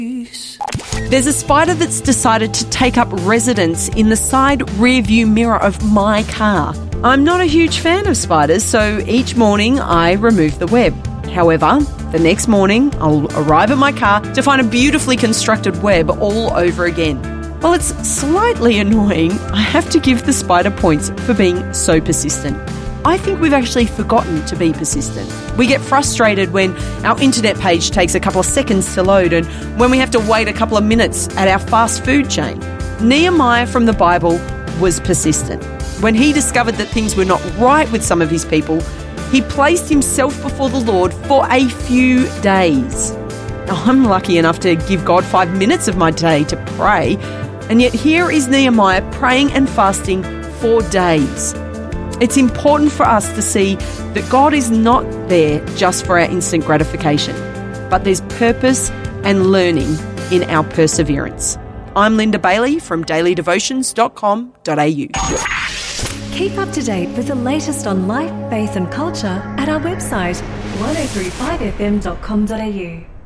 There's a spider that's decided to take up residence in the side rear view mirror of my car. I'm not a huge fan of spiders, so each morning I remove the web. However, the next morning I'll arrive at my car to find a beautifully constructed web all over again. While it's slightly annoying, I have to give the spider points for being so persistent. I think we've actually forgotten to be persistent. We get frustrated when our internet page takes a couple of seconds to load and when we have to wait a couple of minutes at our fast food chain. Nehemiah from the Bible was persistent. When he discovered that things were not right with some of his people, he placed himself before the Lord for a few days. Now, I'm lucky enough to give God 5 minutes of my day to pray, and yet here is Nehemiah praying and fasting for days. It's important for us to see that God is not there just for our instant gratification, but there's purpose and learning in our perseverance. I'm Linda Bailey from dailydevotions.com.au. Keep up to date with the latest on life, faith and culture at our website 1035fm.com.au.